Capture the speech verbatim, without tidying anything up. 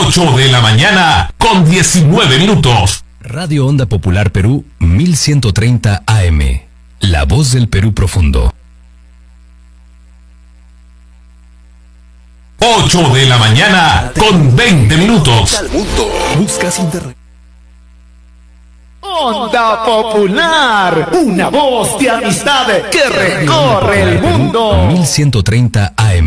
ocho de la mañana con diecinueve minutos. Radio Onda Popular Perú mil ciento treinta A M. La voz del Perú profundo. ocho de la mañana con veinte minutos. Buscas internet. Onda Popular, una voz de amistad que recorre el mundo. mil ciento treinta